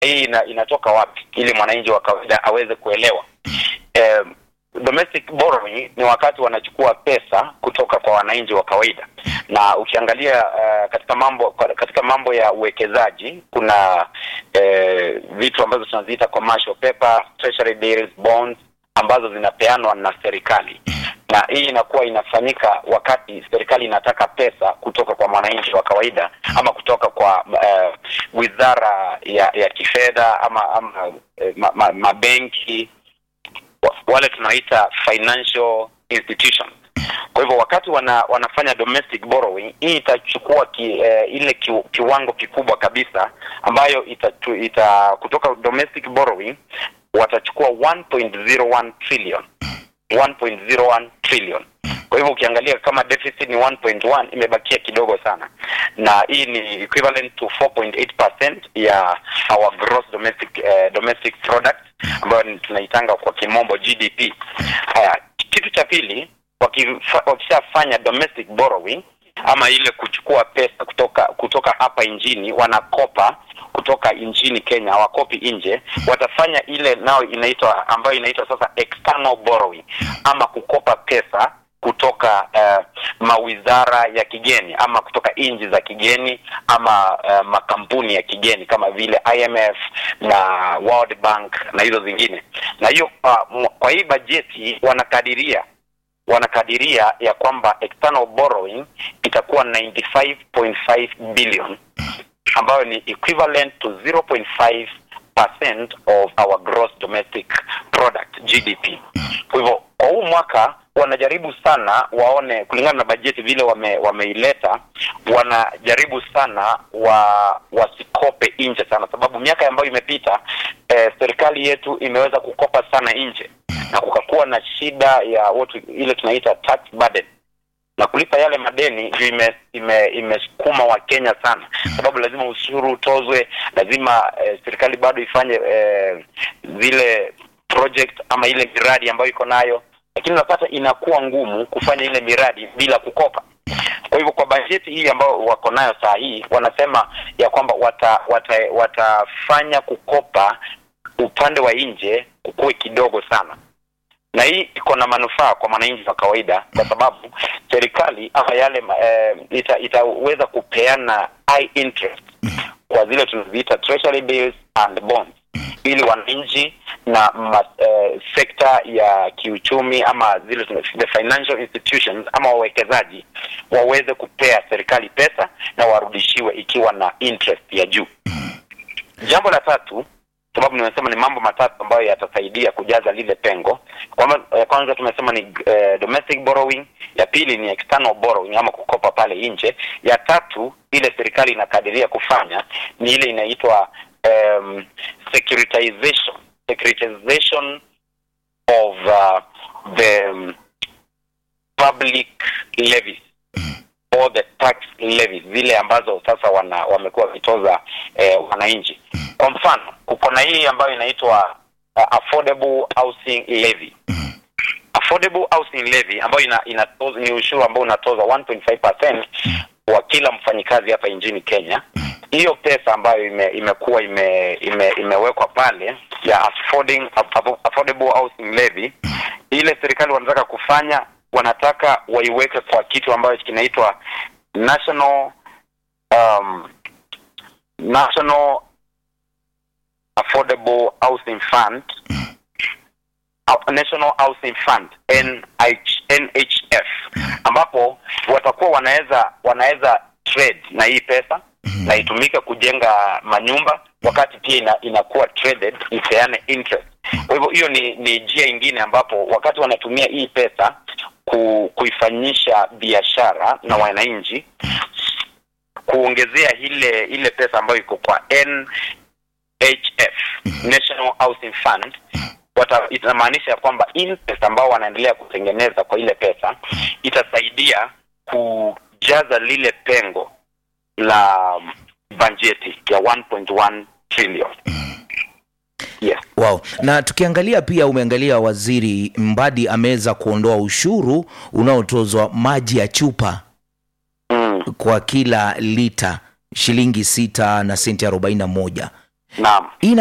hii inatoka wapi, ili mwananchi wa kawaida aweze kuelewa. Domestic borrowing ni wakati wanachukua pesa kutoka kwa wananchi wa kawaida, na ukiangalia katika mambo ya uwekezaji kuna vitu ambazo tunaziita commercial paper, treasury bills, bonds ambazo zinapeanwa na serikali, na hii inakuwa inafanyika wakati serikali inataka pesa kutoka kwa mwananchi wa kawaida ama kutoka kwa wizara ya kifedha ama mabenki, wale tunaita financial institutions. Kwa hivyo wakati wanafanya domestic borrowing, hii itachukua ile kiwango kikubwa kabisa ambayo kutoka domestic borrowing watachukua 1.01 trillion. 1.01 trillion. Kwa hivyo ukiangalia kama deficit ni 1.1, imebakia kidogo sana, na hii ni equivalent to 4.8% ya our gross domestic product ambayo tunaitanga kwa kimombo GDP. Kitu cha pili, wakishafanya domestic borrowing ama ile kuchukua pesa kutoka hapa nchini, wanakopa kutoka nchini Kenya, hawakopi nje, watafanya ile nao ambayo inaitwa sasa external borrowing, ama kukopa pesa kutoka mawizara ya kigeni ama kutoka nchi za kigeni ama makampuni ya kigeni kama vile IMF na World Bank na hizo zingine. Na hiyo kwa hii bajeti wanakadiria ya kwamba external borrowing itakuwa 95.5 billion, ambayo ni equivalent to 0.5% of our gross domestic product GDP. Kwa hivyo kwa huu mwaka wanajaribu sana waone, kulingana na bajeti vile wameileta, wanajaribu sana wasikope nje sana, sababu miaka ambayo imepita serikali yetu imeweza kukopa sana nje na kukakuwa na shida ya ile tunaita tax burden, na kulipa yale madeni imesukuma wa Kenya sana, sababu lazima ushuru utozwe, lazima serikali bado ifanye zile project ama ile miradi ambayo iko nayo, lakini unapata inakuwa ngumu kufanya ile miradi bila kukopa. Kwa hivyo kwa bajeti hii ambayo wako nayo saa hii, wanasema ya kwamba watafanya kukopa upande wa nje kukue kidogo sana, na hii iko na manufaa kwa mwananchi wa kawaida, kwa sababu serikali ama yale itaweza kupeana high interest kwa zile tunaziita treasury bills and bonds, ili wananchi na sekta ya kiuchumi ama zile the financial institutions ama wawekezaji waweze kupea serikali pesa na warudishiwe ikiwa na interest ya juu. Jambo la tatu, sababu nimesema ni mambo matatu ambayo yatasaidia kujaza lile pengo. Kwanza tumesema ni domestic borrowing, ya pili ni external borrowing ama kukopa pale nje, ya tatu ile serikali inakadiria kufanya ni ile inaitwa securitization of the public levies or the tax levies, zile ambazo sasa wamekuwa vitoza wananchi. Kwa mfano kuko na hii ambayo inaitwa affordable housing levy. Affordable housing levy ambayo inatoza ni ushuru ambao unatoza 1.5% kwa kila mfanyikazi hapa nchini Kenya. Hiyo pesa ambayo imekuwa imewekwa pale ya affordable housing levy, ile serikali wanataka kufanya, wanataka waiweke kwa kitu ambacho kinaitwa National Affordable Housing Fund, National Housing Fund NHF, ambapo watakuwa wanaweza trade na hii pesa na itumike kujenga manyumba, wakati pia inakuwa traded ipeane interest. Kwa hivyo hiyo ni njia nyingine ambapo wakati wanatumia hii pesa kuifanyisha biashara na wananchi, kuongezea ile pesa ambayo iko kwa NHF, National Housing Fund, itamaanisha kwamba interest ambao wanaendelea kutengeneza kwa ile pesa itasaidia kujaza lile pengo la bajeti ya 1.1 trillion. Yes. Wow. Na tukiangalia pia, umeangalia Waziri Mbadi ameweza kuondoa ushuru unaotozwa maji ya chupa kwa kila lita shilingi 6 na senti 41. Naam.